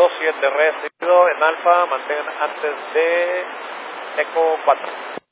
27 recibido en Alfa, mantén antes de Eco 4.